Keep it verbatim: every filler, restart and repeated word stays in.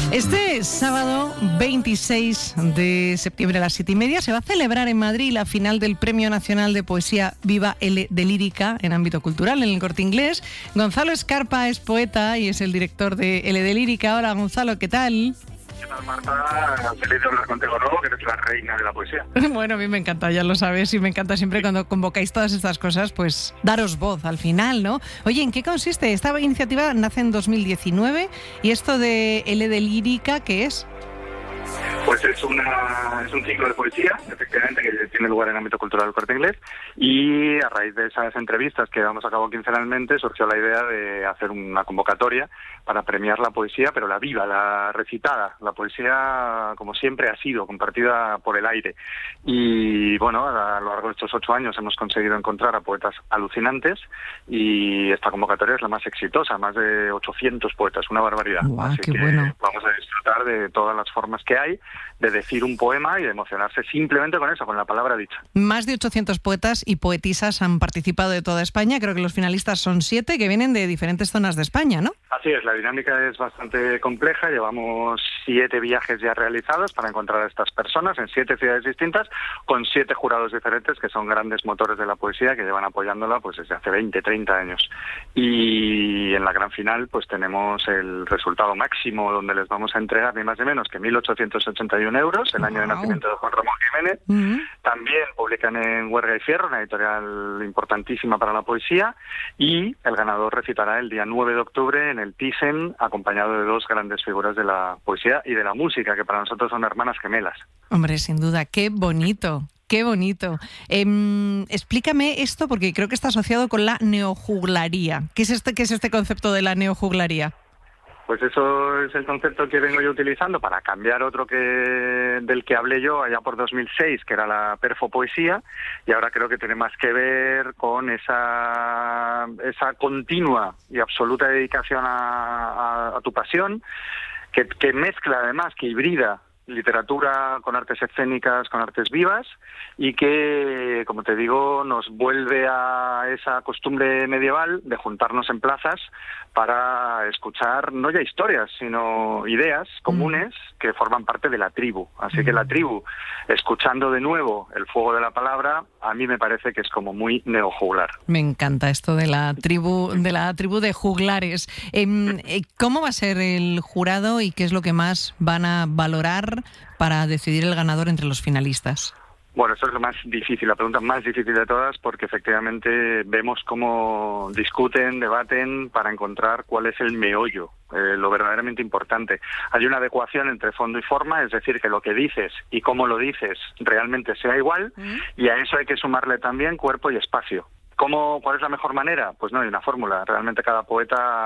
Este sábado veintiséis de septiembre a las siete y media se va a celebrar en Madrid la final del Premio Nacional de Poesía Viva L de Lírica en ámbito cultural en el Corte Inglés. Gonzalo Escarpa es poeta y es el director de L de Lírica. Hola Gonzalo, ¿qué tal? ¿Qué tal, Marta? Feliz de hablar contigo, ¿no? Que eres la reina de la poesía. Bueno, a mí me encanta, ya lo sabes, y me encanta siempre cuando convocáis todas estas cosas, pues daros voz al final, ¿no? Oye, ¿en qué consiste? Esta iniciativa nace en dos mil diecinueve y esto de L de Lírica, ¿qué es? Pues es, una, es un ciclo de poesía, efectivamente, que tiene lugar en el ámbito cultural del Corte Inglés, y a raíz de esas entrevistas que llevamos a cabo quincenalmente surgió la idea de hacer una convocatoria para premiar la poesía, pero la viva, la recitada, la poesía como siempre ha sido, compartida por el aire. Y bueno, a lo largo de estos ocho años hemos conseguido encontrar a poetas alucinantes y esta convocatoria es la más exitosa, más de ochocientos poetas, una barbaridad. Wow, Así qué que bueno. vamos a disfrutar de todas las formas que hay de decir un poema y de emocionarse simplemente con eso, con la palabra dicha. Más de ochocientos poetas y poetisas han participado de toda España. Creo que los finalistas son siete que vienen de diferentes zonas de España, ¿no? Así es, la dinámica es bastante compleja. Llevamos siete viajes ya realizados para encontrar a estas personas en siete ciudades distintas, con siete jurados diferentes que son grandes motores de la poesía que llevan apoyándola pues desde hace veinte, treinta años. Y en la gran final pues tenemos el resultado máximo donde les vamos a entregar ni más ni menos que mil ochocientos ochenta y uno euros, el Wow. año de nacimiento de Juan Ramón Jiménez. Uh-huh. También publican en Huerga y Fierro, una editorial importantísima para la poesía, y el ganador recitará el día nueve de octubre en el Thyssen, acompañado de dos grandes figuras de la poesía y de la música, que para nosotros son hermanas gemelas. Hombre, sin duda, qué bonito. Qué bonito. Eh, explícame esto porque creo que está asociado con la neojuglaría. ¿Qué es este, qué es este concepto de la neojuglaría? Pues eso es el concepto que vengo yo utilizando para cambiar otro que del que hablé yo allá por dos mil seis, que era la perfopoesía, y ahora creo que tiene más que ver con esa, esa continua y absoluta dedicación a, a, a tu pasión, que, que mezcla además, que hibrida literatura con artes escénicas, con artes vivas, y que, como te digo, nos vuelve a esa costumbre medieval de juntarnos en plazas para escuchar no ya historias, sino ideas comunes que forman parte de la tribu. Así que la tribu, escuchando de nuevo el fuego de la palabra, a mí me parece que es como muy neojuglar. Me encanta esto de la tribu de la tribu de juglares. Eh, ¿Cómo va a ser el jurado y qué es lo que más van a valorar para decidir el ganador entre los finalistas? Bueno, eso es lo más difícil, la pregunta más difícil de todas, porque efectivamente vemos cómo discuten, debaten para encontrar cuál es el meollo, eh, lo verdaderamente importante. Hay una adecuación entre fondo y forma, es decir, que lo que dices y cómo lo dices realmente sea igual, ¿Mm? Y a eso hay que sumarle también cuerpo y espacio. ¿Cómo, ¿Cuál es la mejor manera? Pues no hay una fórmula, realmente cada poeta